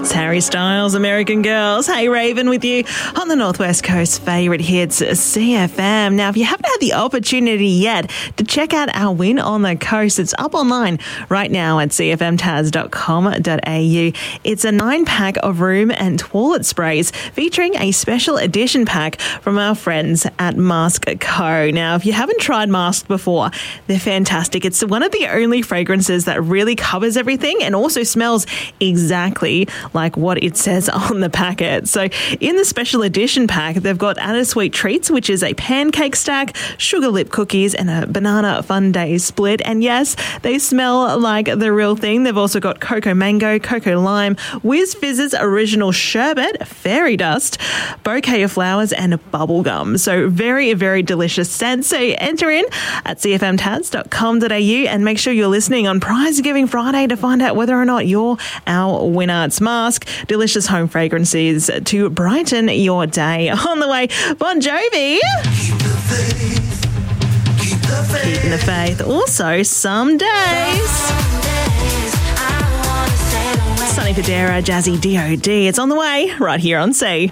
It's Harry Styles, American Girls. Hey, Raven with you on the Northwest Coast favourite hits, CFM. Now, if you haven't had the opportunity yet to check out our win on the coast, it's up online right now at cfmtaz.com.au. It's a 9-pack of room and toilet sprays featuring a special edition pack from our friends at Mask Co. Now, if you haven't tried Mask before, they're fantastic. It's one of the only fragrances that really covers everything and also smells exactly like what it says on the packet. So in the special edition pack, they've got added sweet treats, which is a pancake stack, sugar lip cookies, and a banana fun day split. And yes, they smell like the real thing. They've also got cocoa mango, cocoa lime, Whiz Fizz's original sherbet, fairy dust, bouquet of flowers, and bubblegum. So very, very delicious scent. So enter in at cfmtaz.com.au and make sure you're listening on Prize Giving Friday to find out whether or not you're our winner. It's Mask, delicious home fragrances to brighten your day. On the way, Bon Jovi. Keeping the faith. Also, some days. Sonny Fodera, Jazzy D.O.D. It's on the way right here on C.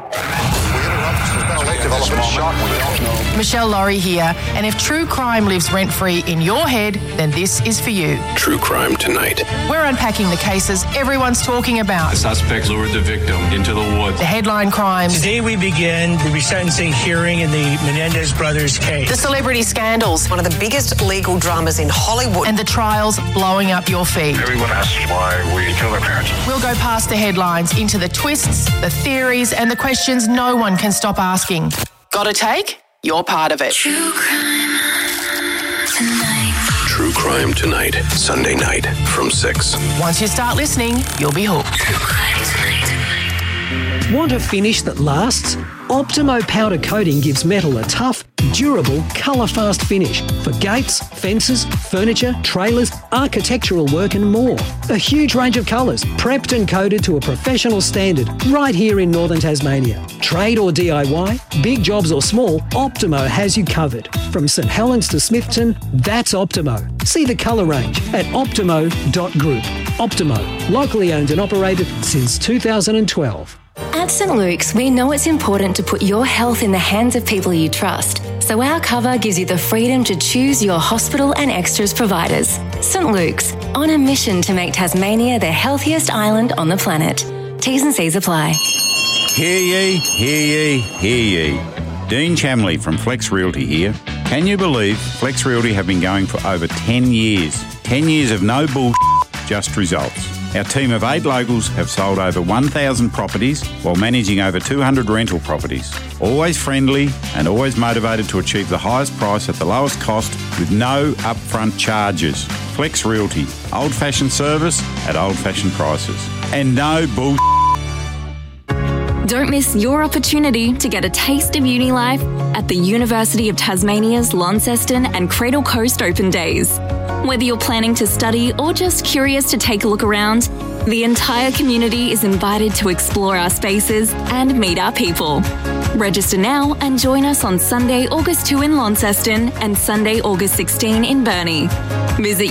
Michelle Laurie here, and if true crime lives rent-free in your head, then this is for you. True Crime Tonight. We're unpacking the cases everyone's talking about. The suspect lured the victim into the woods. The headline crimes. Today we begin the resentencing hearing in the Menendez brothers case. The celebrity scandals. One of the biggest legal dramas in Hollywood. And the trials blowing up your feed. Everyone asks why we killed our parents. We'll go past the headlines into the twists, the theories, and the questions no one can stop asking. Got a take? You're part of it. True Crime Tonight. Sunday night from 6. Once you start listening, you'll be hooked. Want a finish that lasts? Optimo powder coating gives metal a tough, durable, colour-fast finish for gates, fences, furniture, trailers, architectural work and more. A huge range of colours, prepped and coated to a professional standard right here in northern Tasmania. Trade or DIY, big jobs or small, Optimo has you covered. From St Helens to Smithton, that's Optimo. See the colour range at optimo.group. Optimo, locally owned and operated since 2012. At St Luke's, we know it's important to put your health in the hands of people you trust. So our cover gives you the freedom to choose your hospital and extras providers. St Luke's, on a mission to make Tasmania the healthiest island on the planet. T's and C's apply. Hear ye, hear ye, hear ye. Dean Chamley from Flex Realty here. Can you believe Flex Realty have been going for over 10 years? 10 years of no bullshit, just results. Our team of 8 locals have sold over 1,000 properties while managing over 200 rental properties. Always friendly and always motivated to achieve the highest price at the lowest cost with no upfront charges. Flex Realty, old-fashioned service at old-fashioned prices. And no bullshit. Don't miss your opportunity to get a taste of uni life at the University of Tasmania's Launceston and Cradle Coast Open Days. Whether you're planning to study or just curious to take a look around, the entire community is invited to explore our spaces and meet our people. Register now and join us on Sunday, August 2 in Launceston and Sunday, August 16 in Burnie. Visit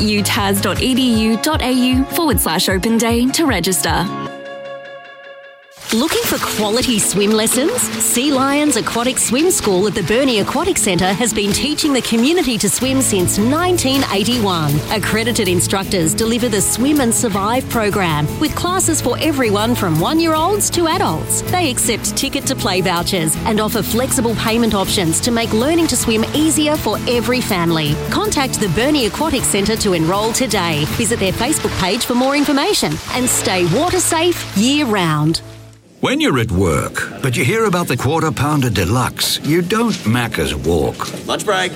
utas.edu.au/open day to register. Looking for quality swim lessons? Sea Lions Aquatic Swim School at the Burnie Aquatic Centre has been teaching the community to swim since 1981. Accredited instructors deliver the Swim and Survive program with classes for everyone from 1-year-olds to adults. They accept ticket to play vouchers and offer flexible payment options to make learning to swim easier for every family. Contact the Burnie Aquatic Centre to enrol today. Visit their Facebook page for more information and stay water safe year round. When you're at work, but you hear about the Quarter Pounder Deluxe, you don't Macca's walk. Lunch break.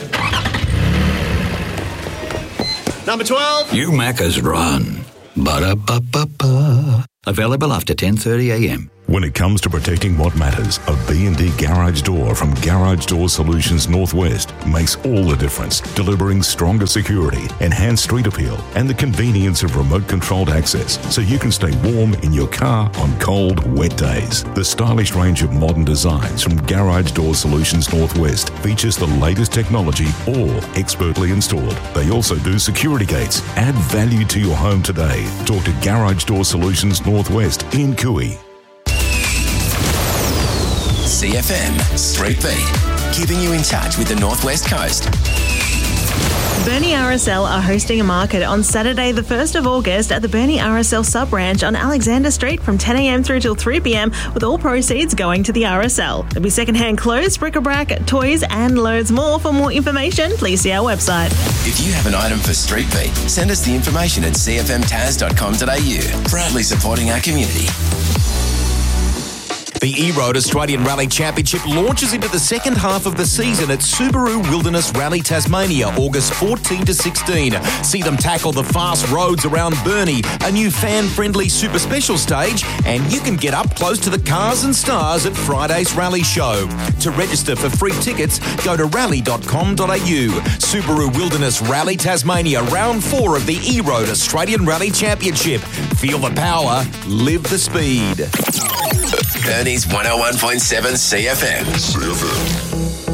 Number 12. You Macca's run. Ba-da-ba-ba-ba. Available after 10:30 a.m. When it comes to protecting what matters, a B&D garage door from Garage Door Solutions Northwest makes all the difference, delivering stronger security, enhanced street appeal, and the convenience of remote-controlled access so you can stay warm in your car on cold, wet days. The stylish range of modern designs from Garage Door Solutions Northwest features the latest technology, all expertly installed. They also do security gates. Add value to your home today. Talk to Garage Door Solutions Northwest in Cooey. CFM Street Beat, keeping you in touch with the Northwest Coast. Burnie RSL are hosting a market on Saturday the 1st of August at the Burnie RSL sub-branch on Alexander Street from 10 a.m. through till 3 p.m, with all proceeds going to the RSL. There'll be second-hand clothes, bric-a-brac, toys and loads more. For more information, please see our website. If you have an item for Street Beat, send us the information at cfmtaz.com.au. Proudly supporting our community. The E-Road Australian Rally Championship launches into the second half of the season at Subaru Wilderness Rally Tasmania, August 14 to 16. See them tackle the fast roads around Burnie, a new fan-friendly super special stage, and you can get up close to the cars and stars at Friday's rally show. To register for free tickets, go to rally.com.au. Subaru Wilderness Rally Tasmania, round 4 of the E-Road Australian Rally Championship. Feel the power, live the speed. Burnie's 101.7 CFM.